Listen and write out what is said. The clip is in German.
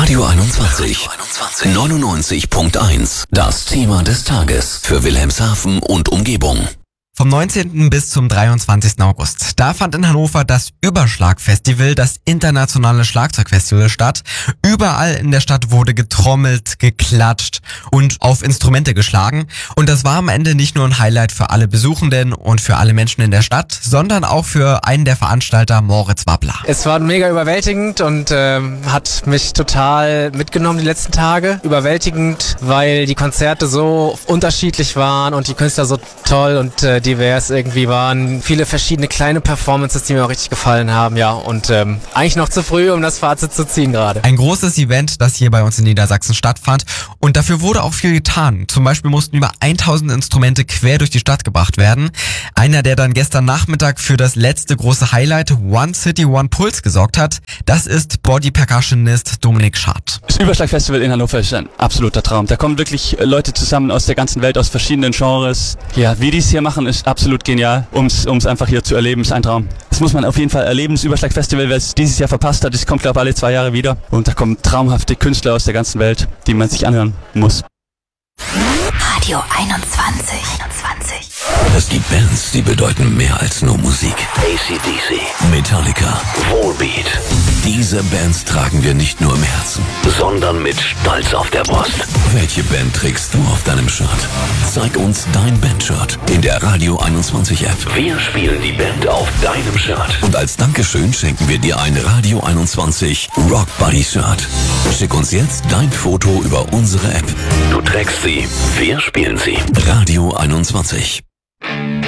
Radio 21. 99.1. Das Thema des Tages für Wilhelmshaven und Umgebung. Vom 19. bis zum 23. August. Da fand in Hannover das Überschlag-Festival, das internationale Schlagzeugfestival statt. Überall in der Stadt wurde getrommelt, geklatscht und auf Instrumente geschlagen. Und das war am Ende nicht nur ein Highlight für alle Besuchenden und für alle Menschen in der Stadt, sondern auch für einen der Veranstalter, Moritz Wappler. Es war mega überwältigend und hat mich total mitgenommen die letzten Tage. Überwältigend, weil die Konzerte so unterschiedlich waren und die Künstler so toll und divers irgendwie waren. Viele verschiedene kleine Performances, die mir auch richtig gefallen haben, ja. Und eigentlich noch zu früh, um das Fazit zu ziehen gerade. Ein großes Event, das hier bei uns in Niedersachsen stattfand. Und dafür wurde auch viel getan. Zum Beispiel mussten über 1000 Instrumente quer durch die Stadt gebracht werden. Einer, der dann gestern Nachmittag für das letzte große Highlight One City, One Pulse gesorgt hat, das ist Body Percussionist Dominik Schad. Das Überschlag-Festival in Hannover ist ein absoluter Traum. Da kommen wirklich Leute zusammen aus der ganzen Welt, aus verschiedenen Genres. Ja, wie die es hier machen, ist absolut genial. Um's einfach hier zu erleben, ist ein Traum. Das muss man auf jeden Fall erleben. Das Überschlag-Festival, wer es dieses Jahr verpasst hat, das kommt, glaube ich, alle 2 Jahre wieder. Und da kommen traumhafte Künstler aus der ganzen Welt, die man sich anhören muss. Radio 21. Es gibt Bands, die bedeuten mehr als nur Musik. AC/DC, Metallica, Volbeat. Diese Bands tragen wir nicht nur im Herzen, sondern mit Stolz auf der Brust. Welche Band trägst du auf deinem Shirt? Zeig uns dein Bandshirt in der Radio 21 App. Wir spielen die Band auf deinem Shirt. Und als Dankeschön schenken wir dir ein Radio 21 Rock Buddy Shirt. Schick uns jetzt dein Foto über unsere App. Du trägst sie, wir spielen sie. Radio 21.